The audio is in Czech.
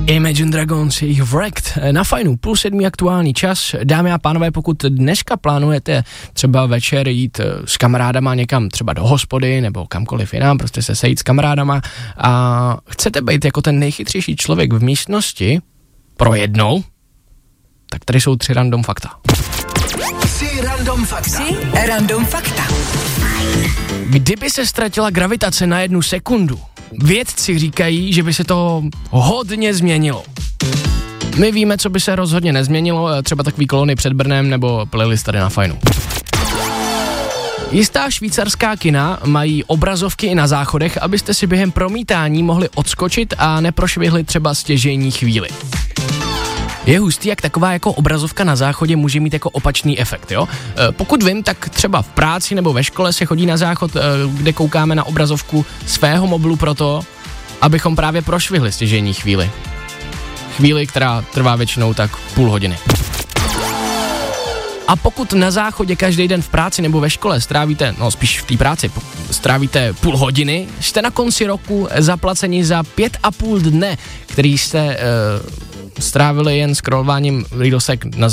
Imagine Dragons, jejich Wrecked na Fajnu, 6:30 aktuální čas. Dámy a pánové, pokud dneska plánujete třeba večer jít s kamarádama někam třeba do hospody nebo kamkoliv jinam, prostě se sejít s kamarádama a chcete být jako ten nejchytřejší člověk v místnosti pro jednou, tak tady jsou 3 random fakta. 3 random fakta. Kdyby se ztratila gravitace na 1 sekundu, vědci říkají, že by se to hodně změnilo. My víme, co by se rozhodně nezměnilo, třeba takový kolony před Brnem nebo playlist tady na Fajnu. Jistá švýcarská kina mají obrazovky i na záchodech, abyste si během promítání mohli odskočit a neprošvihli třeba stěžejní chvíli. Je hustý, jak taková jako obrazovka na záchodě může mít jako opačný efekt, jo? Pokud vím, tak třeba v práci nebo ve škole se chodí na záchod, kde koukáme na obrazovku svého mobilu proto, abychom právě prošvihli stěžejní chvíli. Chvíli, která trvá většinou tak půl hodiny. A pokud na záchodě každý den v práci nebo ve škole strávíte, no spíš v té práci, strávíte půl hodiny, jste na konci roku zaplaceni za 5,5 dne, který jste strávili jen scrollováním reelsek na